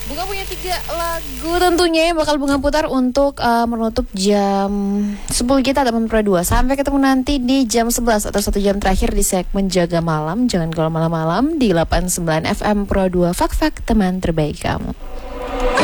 Bunga punya 3 lagu tentunya yang bakal Bunga putar untuk menutup jam 10 kita teman Pro 2. Sampai ketemu nanti di jam 11 atau 1 jam terakhir di segmen Jaga Malam. Jangan kalau malam-malam di 89 FM Pro 2. Fak-fak teman terbaik kamu.